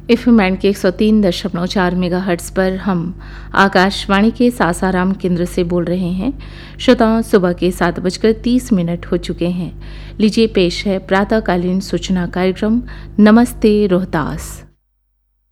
FM band के 103.4 megahertz पर हम आकाशवाणी के सासाराम केंद्र से बोल रहे हैं। श्रोताओं, सुबह के 7:30 हो चुके हैं। लीजिए पेश है प्रातःकालीन सूचना कार्यक्रम नमस्ते रोहतास।